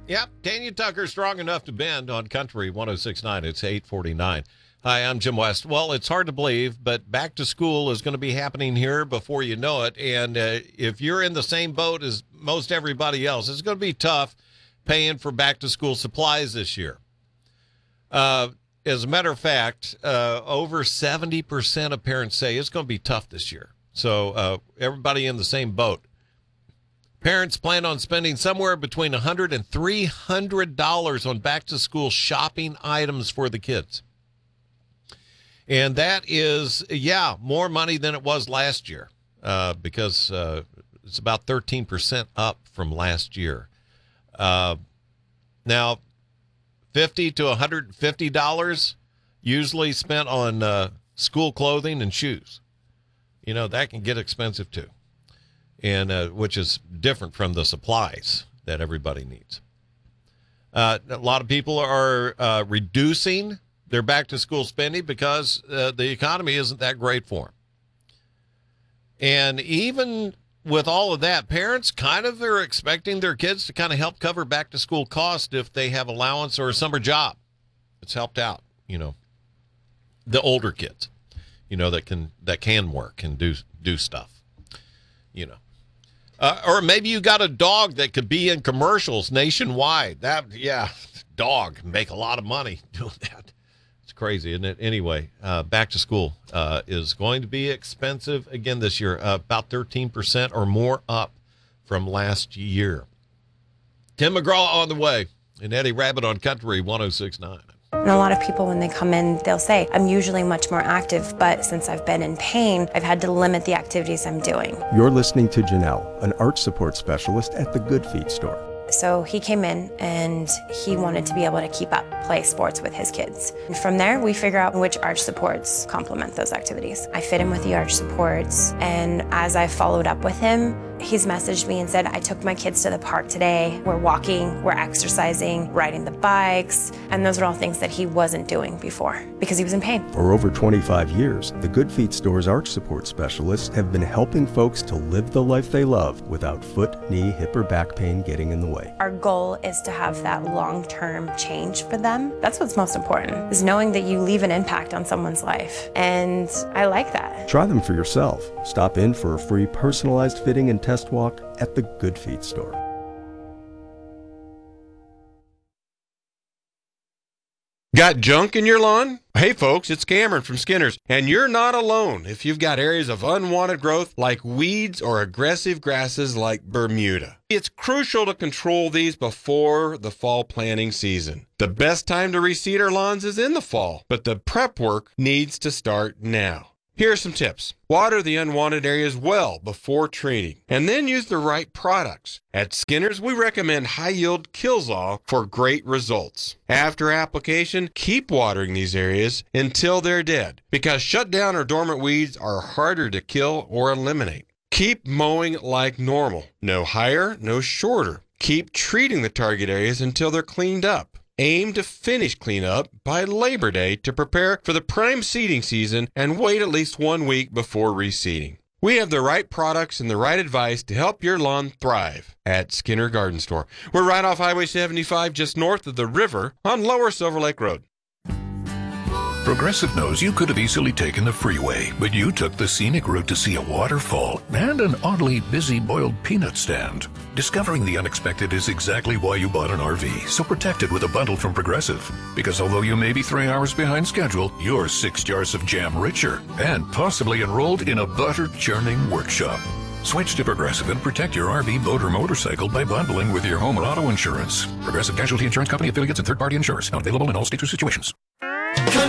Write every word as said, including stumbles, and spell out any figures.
Yep, Tanya Tucker, Strong Enough to Bend on Country one oh six point nine. It's eight forty-nine. Hi, I'm Jim West. Well, it's hard to believe, but back to school is going to be happening here before you know it. And uh, if you're in the same boat as most everybody else, it's going to be tough paying for back to school supplies this year. Uh, as a matter of fact, uh, over seventy percent of parents say it's going to be tough this year. So uh, everybody in the same boat. Parents plan on spending somewhere between one hundred dollars and three hundred dollars on back-to-school shopping items for the kids. And that is, yeah, more money than it was last year uh, because uh, it's about thirteen percent up from last year. Uh, now, fifty to one hundred fifty dollars usually spent on uh, school clothing and shoes. You know, that can get expensive too. And uh, which is different from the supplies that everybody needs. Uh, a lot of people are uh, reducing their back-to-school spending because uh, the economy isn't that great for them. And even with all of that, parents kind of are expecting their kids to kind of help cover back-to-school costs if they have allowance or a summer job. It's helped out, you know, the older kids, you know, that can that can work and do do stuff, you know. Uh, or maybe you got a dog that could be in commercials nationwide. That, yeah, dog make a lot of money doing that. It's crazy, isn't it? Anyway, uh, back to school uh, is going to be expensive again this year, uh, about thirteen percent or more up from last year. Tim McGraw on the way, and Eddie Rabbit on Country one oh six point nine. And a lot of people, when they come in, they'll say, I'm usually much more active, but since I've been in pain, I've had to limit the activities I'm doing. You're listening to Janelle, an arch support specialist at the Good Feet store. So he came in and he wanted to be able to keep up, play sports with his kids. And from there, we figure out which arch supports complement those activities. I fit him with the arch supports, and as I followed up with him, he's messaged me and said, I took my kids to the park today. We're walking, we're exercising, riding the bikes, and those are all things that he wasn't doing before because he was in pain. For over twenty-five years, the Good Feet store's arch support specialists have been helping folks to live the life they love without foot, knee, hip, or back pain getting in the way. Our goal is to have that long-term change for them. That's what's most important, is knowing that you leave an impact on someone's life, and I like that. Try them for yourself. Stop in for a free personalized fitting and test walk at the Good Feet store. Got junk in your lawn? Hey folks, it's Cameron from Skinner's, and you're not alone if you've got areas of unwanted growth like weeds or aggressive grasses like Bermuda. It's crucial to control these before the fall planting season. The best time to reseed our lawns is in the fall, but the prep work needs to start now. Here are some tips. Water the unwanted areas well before treating, and then use the right products. At Skinner's, we recommend high-yield Kilzall for great results. After application, keep watering these areas until they're dead, because shutdown or dormant weeds are harder to kill or eliminate. Keep mowing like normal. No higher, no shorter. Keep treating the target areas until they're cleaned up. Aim to finish cleanup by Labor Day to prepare for the prime seeding season and wait at least one week before reseeding. We have the right products and the right advice to help your lawn thrive at Skinner Garden Store. We're right off Highway seventy-five just north of the river on Lower Silver Lake Road. Progressive knows you could have easily taken the freeway, but you took the scenic route to see a waterfall and an oddly busy boiled peanut stand. Discovering the unexpected is exactly why you bought an R V, so protect it with a bundle from Progressive. Because although you may be three hours behind schedule, you're six jars of jam richer and possibly enrolled in a butter churning workshop. Switch to Progressive and protect your R V, boat, or motorcycle by bundling with your home or auto insurance. Progressive Casualty Insurance Company affiliates and third-party insurers. Not available in all states or situations.